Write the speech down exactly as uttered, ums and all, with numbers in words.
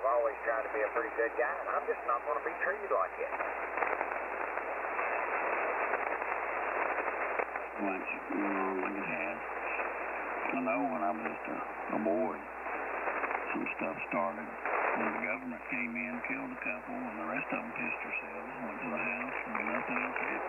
I've always tried to be a pretty good guy, and I'm just not going to be treated like it. Well, it's went on like it has. I know when I was just a, a boy, some stuff started. When the government came in, killed a couple, and the rest of them pissed themselves, went to the house, and nothing else happened.